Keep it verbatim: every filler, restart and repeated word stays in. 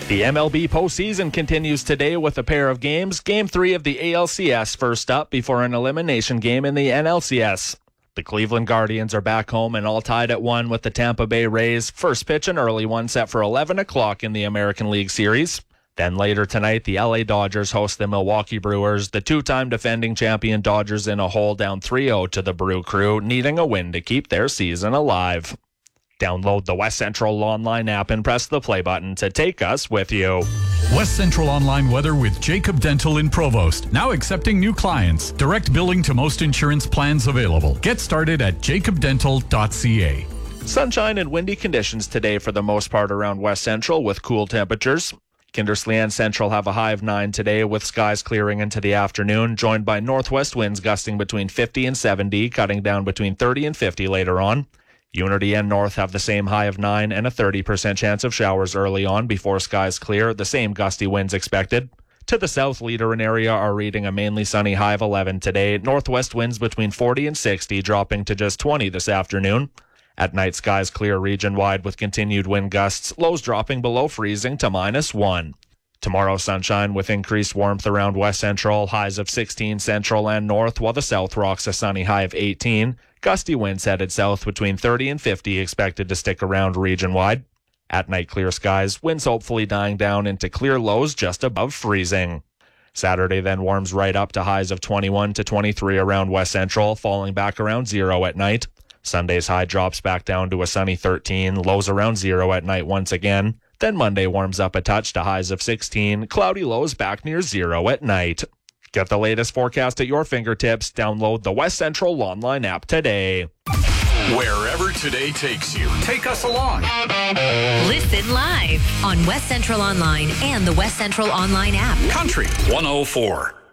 The M L B postseason continues today with a pair of games. Game three of the A L C S first up before an elimination game in the N L C S. The Cleveland Guardians are back home and all tied at one with the Tampa Bay Rays. First pitch, an early one set for eleven o'clock in the American League Series. Then later tonight, the L A Dodgers host the Milwaukee Brewers. The two-time defending champion Dodgers in a hole down three oh to the Brew Crew, needing a win to keep their season alive. Download the West Central Online app and press the play button to take us with you. West Central Online weather with Jacob Dental in Provost. Now accepting new clients. Direct billing to most insurance plans available. Get started at jacob dental dot c a. Sunshine and windy conditions today for the most part around West Central with cool temperatures. Kindersley and Central have a high of nine today with skies clearing into the afternoon, joined by northwest winds gusting between fifty and seventy, cutting down between thirty and fifty later on. Unity and North have the same high of nine and a thirty percent chance of showers early on before skies clear, the same gusty winds expected. To the south, Leader and area are reading a mainly sunny high of eleven today. Northwest winds between forty and sixty, dropping to just twenty this afternoon. At night, skies clear region-wide with continued wind gusts, lows dropping below freezing to minus one. Tomorrow, sunshine with increased warmth around West Central, highs of sixteen Central and North, while the South rocks a sunny high of eighteen. Gusty winds headed south between thirty and fifty expected to stick around region-wide. At night, clear skies, winds hopefully dying down into clear lows just above freezing. Saturday then warms right up to highs of twenty-one to twenty-three around West Central, falling back around zero at night. Sunday's high drops back down to a sunny thirteen, lows around zero at night once again. Then Monday warms up a touch to highs of sixteen, cloudy lows back near zero at night. Get the latest forecast at your fingertips. Download the West Central Online app today. Wherever today takes you, take us along. Listen live on West Central Online and the West Central Online app. Country one oh four.